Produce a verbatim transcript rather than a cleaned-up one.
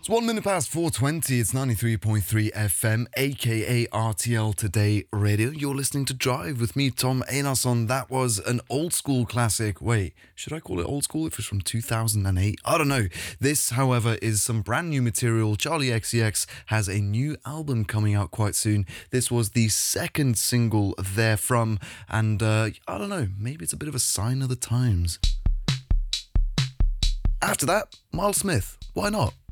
It's one minute past four twenty. It's ninety-three point three F M, aka R T L Today Radio. You're listening to Drive with me, Tom Einarsson. That was an old school classic. Wait, should I call it old school if it's from two thousand eight? I don't know. This, however, is some brand new material. Charlie X C X has a new album coming out quite soon. This was the second single therefrom, and uh, I don't know, maybe it's a bit of a sign of the times. After that, Miles Smith. Why not?